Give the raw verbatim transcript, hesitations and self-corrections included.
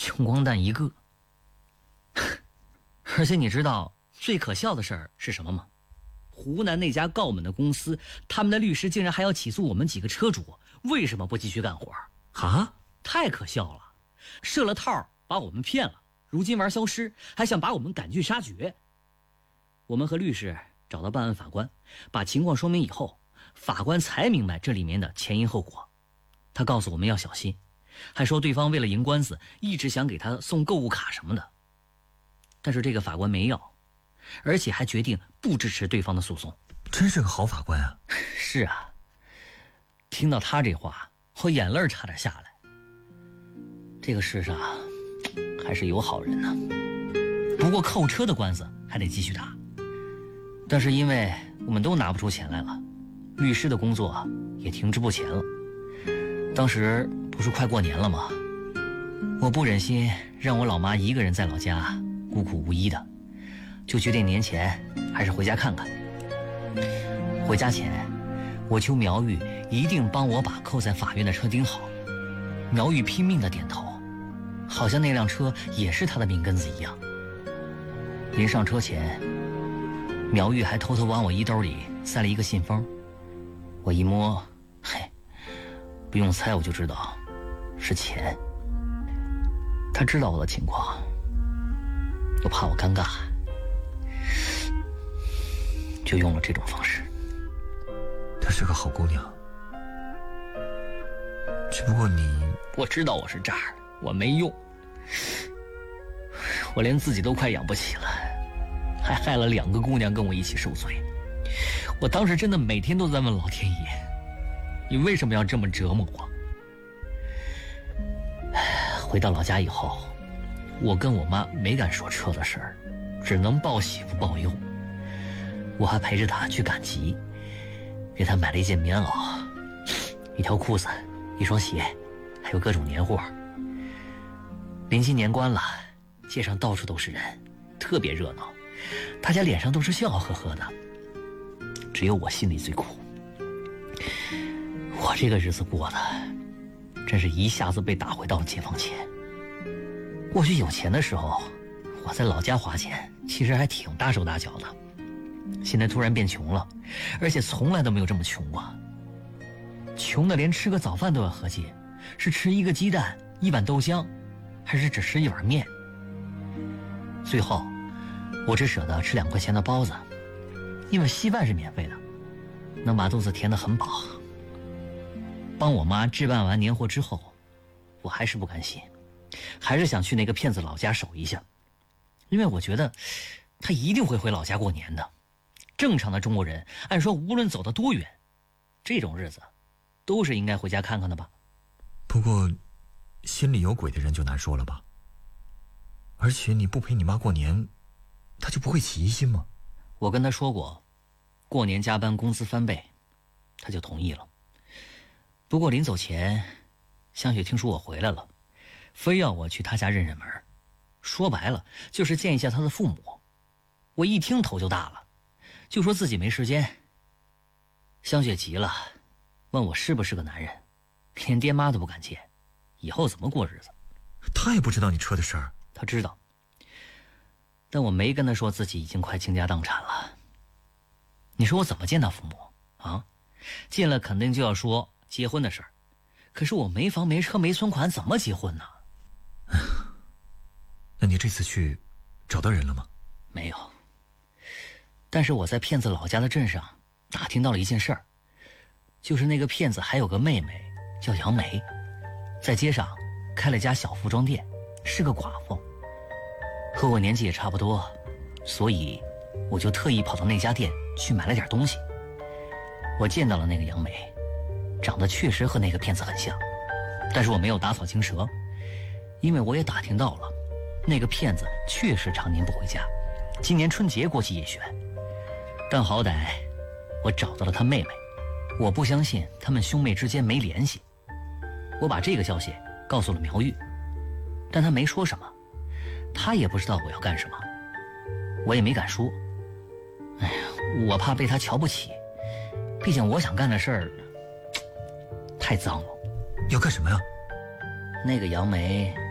穷光蛋一个。而且你知道最可笑的事儿是什么吗？湖南那家告我们的公司，他们的律师竟然还要起诉我们几个车主，为什么不继续干活？ 啊， 太可笑了！设了套把我们骗了，如今玩消失，还想把我们赶尽杀绝。我们和律师找到办案法官，把情况说明以后，法官才明白这里面的前因后果。他告诉我们要小心，还说对方为了赢官司，一直想给他送购物卡什么的。但是这个法官没要，而且还决定不支持对方的诉讼。 真是个好法官啊！ 是啊，听到他这话，我眼泪差点下来。这个世上还是有好人呢。不过扣车的官司还得继续打，但是因为我们都拿不出钱来了，律师的工作也停滞不前了。当时不是快过年了吗？我不忍心让我老妈一个人在老家孤苦无依的，就决定年前还是回家看看。回家前，我求苗玉一定帮我把扣在法院的车盯好。苗玉拼命的点头，好像那辆车也是他的命根子一样。临上车前，苗玉还偷偷往我衣兜里塞了一个信封。我一摸，嘿，不用猜我就知道是钱。他知道我的情况，又怕我尴尬，就用了这种方式。 她是个好姑娘，只不过你…… 我知道我是渣儿，我没用，我连自己都快养不起了，还害了两个姑娘跟我一起受罪。我当时真的每天都在问老天爷，你为什么要这么折磨我？回到老家以后，我跟我妈没敢说车的事儿，只能报喜不报忧。我还陪着她去赶集，给她买了一件棉袄、一条裤子、一双鞋，还有各种年货。临近年关了，街上到处都是人，特别热闹，大家脸上都是笑呵呵的，只有我心里最苦。我这个日子过的真是一下子被打回到了解放前。过去有钱的时候，我在老家花钱其实还挺大手大脚的，现在突然变穷了，而且从来都没有这么穷过。穷的连吃个早饭都要合计，是吃一个鸡蛋一碗豆浆，还是只吃一碗面。最后我只舍得吃两块钱的包子，因为稀饭是免费的，能把肚子填得很饱。帮我妈置办完年货之后，我还是不甘心，还是想去那个骗子老家守一下，因为我觉得他一定会回老家过年的。正常的中国人按说无论走得多远，这种日子都是应该回家看看的吧。 不过心里有鬼的人就难说了吧。而且你不陪你妈过年，她就不会起疑心吗？ 我跟她说过，过年加班工资翻倍，她就同意了。不过临走前，香雪听说我回来了，非要我去她家认认门，说白了就是见一下她的父母。我一听头就大了，就说自己没时间。香雪急了，问我是不是个男人，连爹妈都不敢见，以后怎么过日子？ 她也不知道你车的事儿。 她知道，但我没跟她说自己已经快倾家荡产了。你说我怎么见她父母啊？见了肯定就要说结婚的事儿，可是我没房没车没存款，怎么结婚呢？ 那你这次去找到人了吗？ 没有，但是我在骗子老家的镇上打听到了一件事儿，就是那个骗子还有个妹妹叫杨梅，在街上开了家小服装店，是个寡妇，和我年纪也差不多，所以我就特意跑到那家店去买了点东西。我见到了那个杨梅，长得确实和那个骗子很像，但是我没有打草惊蛇，因为我也打听到了，那个骗子确实常年不回家，今年春节过去夜旋。但好歹我找到了他妹妹，我不相信他们兄妹之间没联系。我把这个消息告诉了苗玉，但他没说什么，他也不知道我要干什么，我也没敢说。哎呀，我怕被他瞧不起，毕竟我想干的事儿太脏了。 要干什么呀？ 那个杨梅